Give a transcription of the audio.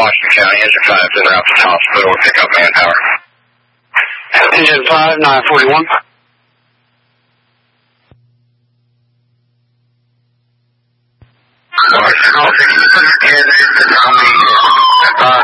Washington County, Engine 5 is en route to the hospital to pick up manpower. Engine 5, 941. Washington, can you put together to tell me